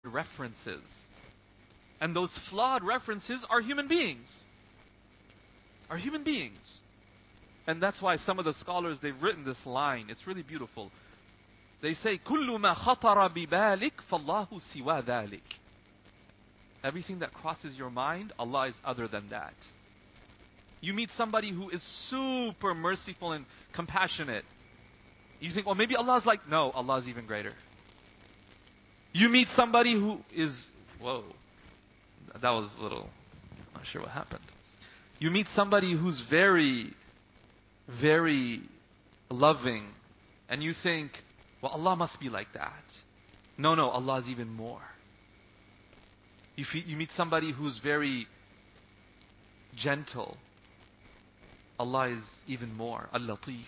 references. And those flawed references are human beings. Are human beings. And that's why some of the scholars, they've written this line. It's really beautiful. They say, كُلُّ مَا خَطَرَ بِبَالِكَ فَاللَّهُ سِوَى ذَلِكَ. Everything that crosses your mind, Allah is other than that. You meet somebody who is super merciful and compassionate. You think, well, maybe Allah is like, no, Allah is even greater. You meet somebody who is, whoa, that was a little, I'm not sure what happened. You meet somebody who's very, very loving, and you think, well, Allah must be like that. No, Allah is even more. You meet somebody who's very gentle. Allah is even more. Al-Latif.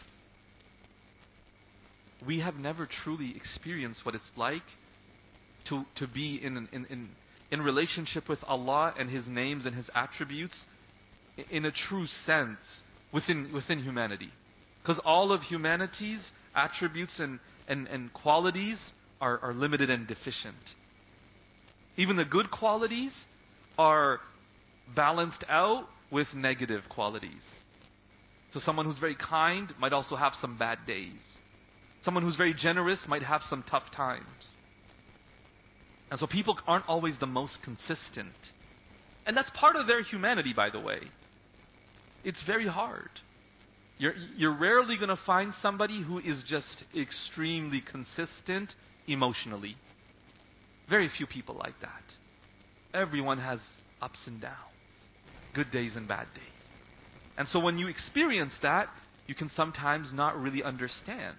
We have never truly experienced what it's like to be in relationship with Allah and His names and His attributes in a true sense within humanity. Because all of humanity's attributes and qualities are limited and deficient. Even the good qualities are balanced out with negative qualities. So someone who's very kind might also have some bad days. Someone who's very generous might have some tough times. And so people aren't always the most consistent. And that's part of their humanity, by the way. It's very hard. You're rarely going to find somebody who is just extremely consistent emotionally. Very few people like that. Everyone has ups and downs. Good days and bad days. And so when you experience that, you can sometimes not really understand.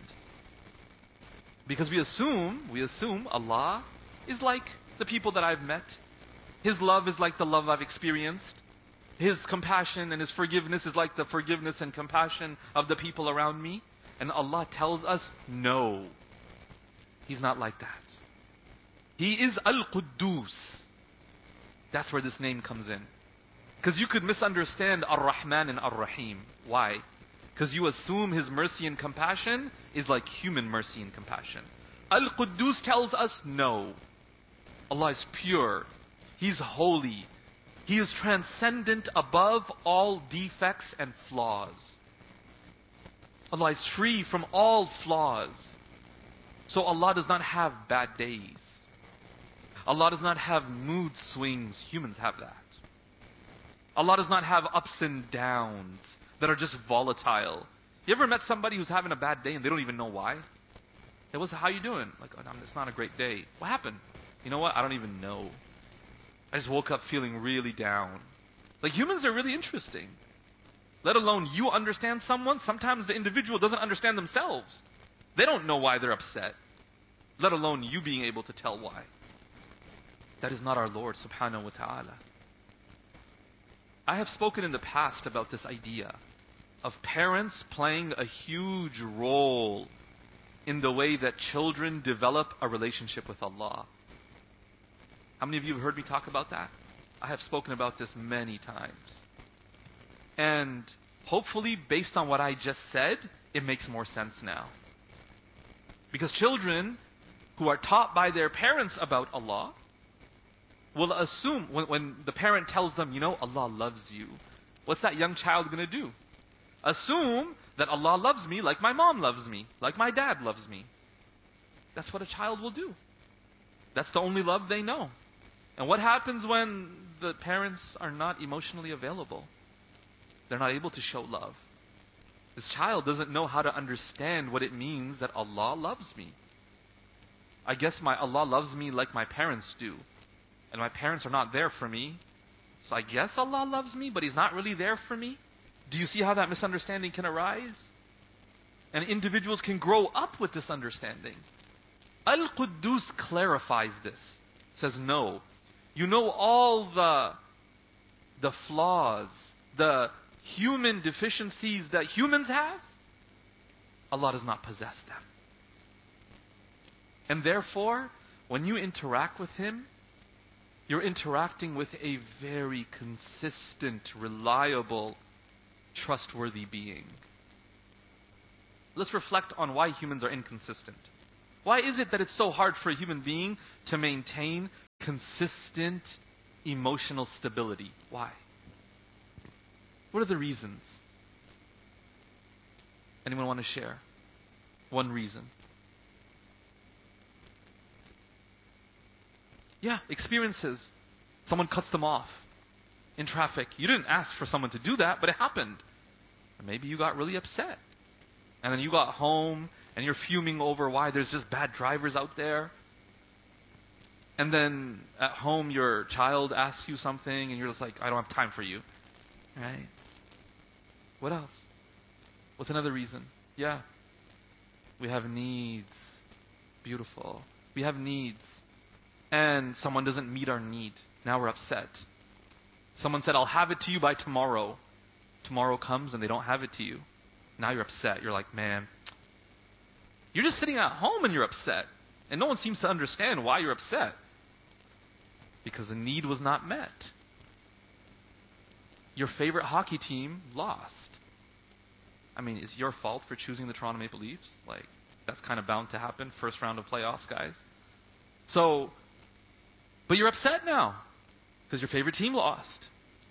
Because we assume Allah is like the people that I've met. His love is like the love I've experienced. His compassion and His forgiveness is like the forgiveness and compassion of the people around me. And Allah tells us, no. He's not like that. He is Al-Quddus. That's where this name comes in. Because you could misunderstand Ar-Rahman and Ar-Rahim. Why? Because you assume His mercy and compassion is like human mercy and compassion. Al-Quddus tells us no. Allah is pure. He's holy. He is transcendent above all defects and flaws. Allah is free from all flaws. So Allah does not have bad days. Allah does not have mood swings. Humans have that. Allah does not have ups and downs that are just volatile. You ever met somebody who's having a bad day and they don't even know why? Hey, how you doing? Like, oh, it's not a great day. What happened? You know what? I don't even know. I just woke up feeling really down. Like, humans are really interesting. Let alone you understand someone. Sometimes the individual doesn't understand themselves. They don't know why they're upset. Let alone you being able to tell why. That is not our Lord subhanahu wa ta'ala. I have spoken in the past about this idea of parents playing a huge role in the way that children develop a relationship with Allah. How many of you have heard me talk about that? I have spoken about this many times. And hopefully, based on what I just said, it makes more sense now. Because children who are taught by their parents about Allah will assume, when the parent tells them, you know, Allah loves you, what's that young child going to do? Assume that Allah loves me like my mom loves me, like my dad loves me. That's what a child will do. That's the only love they know. And what happens when the parents are not emotionally available? They're not able to show love. This child doesn't know how to understand what it means that Allah loves me. I guess my Allah loves me like my parents do. And my parents are not there for me. So I guess Allah loves me, but He's not really there for me. Do you see how that misunderstanding can arise? And individuals can grow up with this understanding. Al-Quddus clarifies this. Says, no. You know all the flaws, the human deficiencies that humans have? Allah does not possess them. And therefore, when you interact with Him, you're interacting with a very consistent, reliable, trustworthy being. Let's reflect on why humans are inconsistent. Why is it that it's so hard for a human being to maintain consistent emotional stability. Why? What are the reasons? Anyone want to share? One reason. Yeah, experiences. Someone cuts them off in traffic. You didn't ask for someone to do that, but it happened. And maybe you got really upset. And then you got home and you're fuming over why there's just bad drivers out there. And then at home your child asks you something and you're just like, I don't have time for you. Right? What else? What's another reason? Yeah. We have needs. Beautiful. We have needs. And someone doesn't meet our need. Now we're upset. Someone said, I'll have it to you by tomorrow. Tomorrow comes and they don't have it to you. Now you're upset. You're like, man, you're just sitting at home and you're upset. And no one seems to understand why you're upset. Because the need was not met. Your favorite hockey team lost. I mean, it's your fault for choosing the Toronto Maple Leafs. Like, that's kind of bound to happen. First round of playoffs, guys. So, but you're upset now. Because your favorite team lost.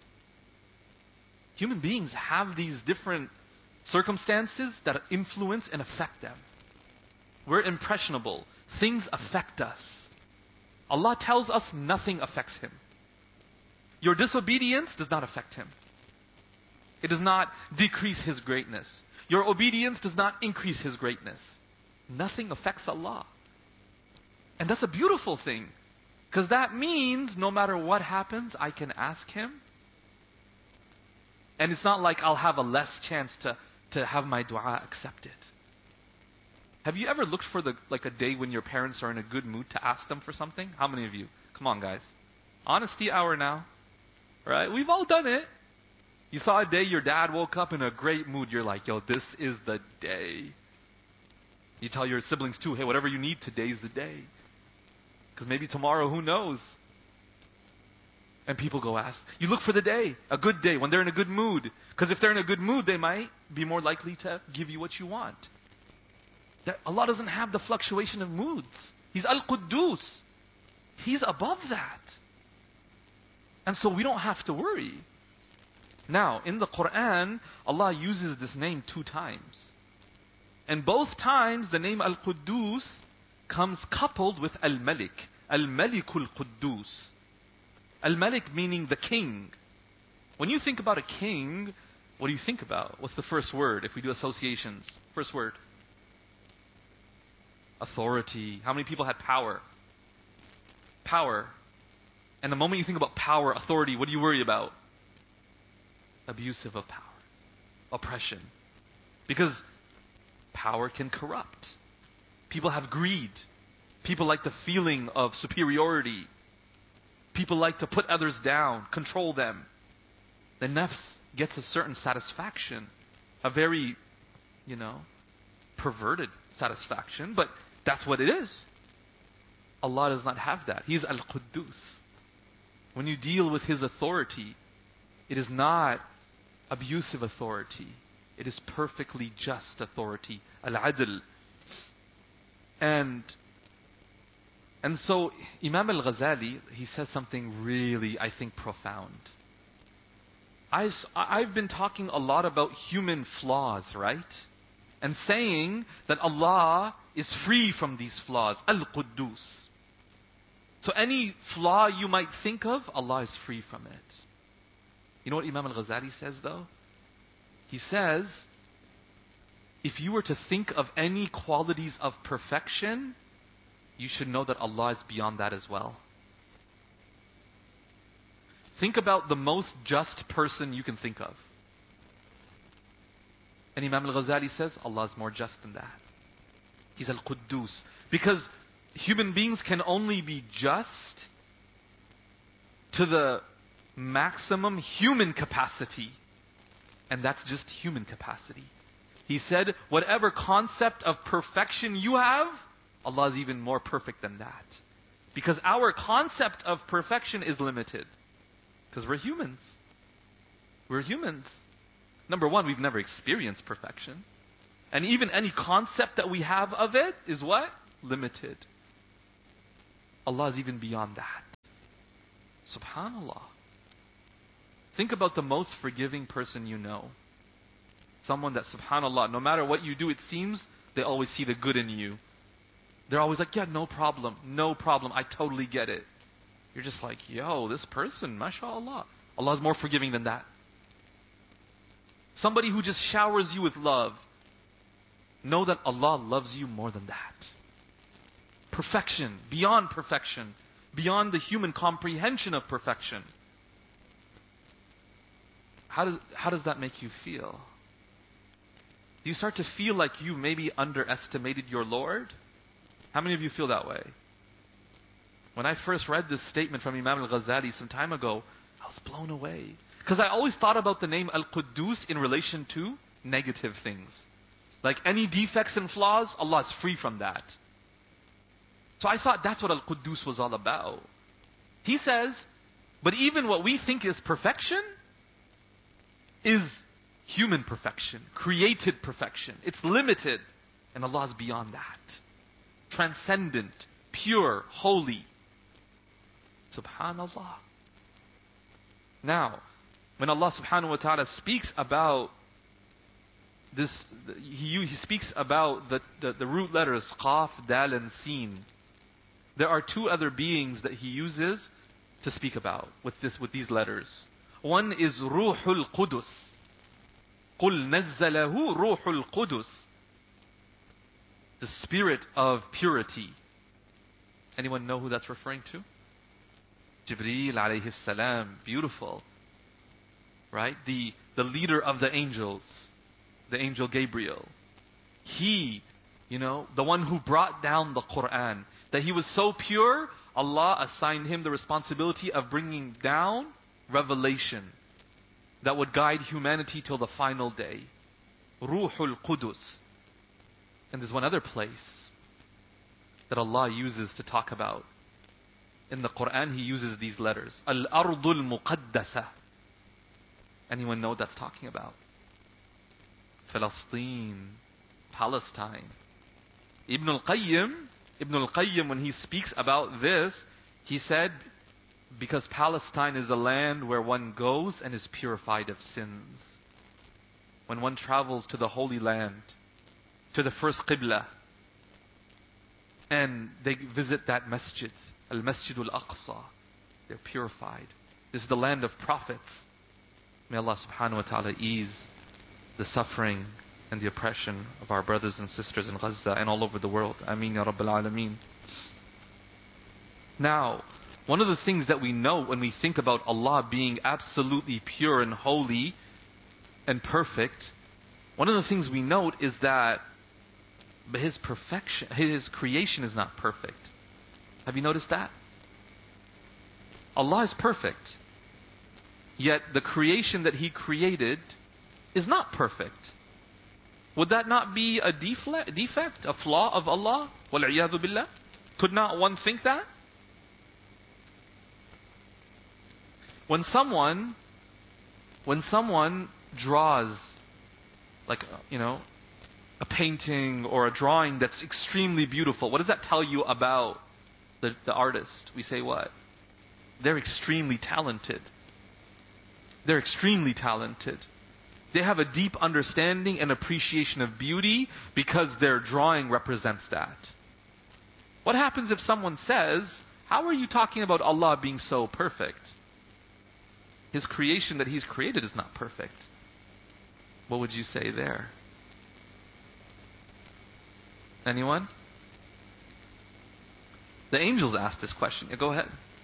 Human beings have these different circumstances that influence and affect them. We're impressionable. Things affect us. Allah tells us nothing affects Him. Your disobedience does not affect Him. It does not decrease His greatness. Your obedience does not increase His greatness. Nothing affects Allah. And that's a beautiful thing. Because that means no matter what happens, I can ask Him. And it's not like I'll have a less chance to have my dua accepted. Have you ever looked for a day when your parents are in a good mood to ask them for something? How many of you? Come on, guys. Honesty hour now. Right? We've all done it. You saw a day your dad woke up in a great mood. You're like, yo, this is the day. You tell your siblings too, hey, whatever you need, today's the day. Because maybe tomorrow, who knows? And people go ask. You look for the day, a good day, when they're in a good mood. Because if they're in a good mood, they might be more likely to give you what you want. That Allah doesn't have the fluctuation of moods. He's Al-Quddus. He's above that. And so we don't have to worry. Now, in the Quran, Allah uses this name 2 times. And both times, the name Al-Quddus comes coupled with Al-Malik. Al-Malikul Quddus. Al-Malik meaning the king. When you think about a king, what do you think about? What's the first word if we do associations? First word. Authority. How many people had power? Power. And the moment you think about power, authority, what do you worry about? Abusive of power. Oppression. Because power can corrupt. People have greed. People like the feeling of superiority. People like to put others down, control them. The nafs gets a certain satisfaction. A very, perverted satisfaction. But that's what it is. Allah does not have that. He is Al-Quddus. When you deal with His authority, it is not abusive authority. It is perfectly just authority. Al-Adl. And so Imam Al-Ghazali, he says something really, I think, profound. I've been talking a lot about human flaws, right? And saying that Allah is free from these flaws. Al-Quddus. So any flaw you might think of, Allah is free from it. You know what Imam Al-Ghazali says though? He says, if you were to think of any qualities of perfection, you should know that Allah is beyond that as well. Think about the most just person you can think of. And Imam Al-Ghazali says, Allah is more just than that. He's Al-Quddus. Because human beings can only be just to the maximum human capacity. And that's just human capacity. He said, whatever concept of perfection you have, Allah is even more perfect than that. Because our concept of perfection is limited. Because we're humans. We're humans. Number one, we've never experienced perfection. And even any concept that we have of it is what? Limited. Allah is even beyond that. Subhanallah. Think about the most forgiving person you know. Someone that, subhanallah, no matter what you do, it seems they always see the good in you. They're always like, yeah, no problem, I totally get it. You're just like, yo, this person, mashallah. Allah is more forgiving than that. Somebody who just showers you with love. Know that Allah loves you more than that. Perfection, beyond the human comprehension of perfection. How does that make you feel? Do you start to feel like you maybe underestimated your Lord? How many of you feel that way? When I first read this statement from Imam al-Ghazali some time ago, I was blown away. Because I always thought about the name Al-Quddus in relation to negative things. Like any defects and flaws, Allah is free from that. So I thought that's what Al-Quddus was all about. He says, but even what we think is perfection is human perfection, created perfection. It's limited. And Allah is beyond that. Transcendent, pure, holy. Subhanallah. Now, when Allah subhanahu wa ta'ala speaks about this, He speaks about the root letters Qaf, Dal and Sin. There are two other beings that He uses to speak about with these letters. One is Ruhul Qudus. قُلْ نَزَّلَهُ رُوحُ الْقُدُسِ. The spirit of purity. Anyone know who that's referring to? Jibreel alayhi salam. Beautiful. Right? The leader of the angels. The angel Gabriel. He, the one who brought down the Quran. That he was so pure, Allah assigned him the responsibility of bringing down revelation that would guide humanity till the final day. Ruhul Qudus. And there's one other place that Allah uses to talk about. In the Quran, He uses these letters. Al-Ardul Muqaddasa. Anyone know what that's talking about? Palestine. Palestine. Ibn al-Qayyim, when he speaks about this, he said, because Palestine is a land where one goes and is purified of sins. When one travels to the Holy Land, to the first Qibla, and they visit that masjid, Al-Masjid Al-Aqsa, they're purified. This is the land of prophets. May Allah subhanahu wa ta'ala ease the suffering and the oppression of our brothers and sisters in Gaza and all over the world. Ameen ya Rabbil Alameen. Now, one of the things that we know when we think about Allah being absolutely pure and holy and perfect, one of the things we note is that His perfection, His creation is not perfect. Have you noticed that? Allah is perfect. Yet the creation that He created is not perfect. Would that not be a defect, a flaw of Allah? وَالْعِيَاذُ بِاللَّهِ. Could not one think that? When someone draws, like, a painting or a drawing that's extremely beautiful, what does that tell you about the artist? We say what? They're extremely talented. They're extremely talented. They have a deep understanding and appreciation of beauty because their drawing represents that. What happens if someone says, how are you talking about Allah being so perfect? His creation that He's created is not perfect. What would you say there? Anyone? The angels asked this question. Yeah, go ahead.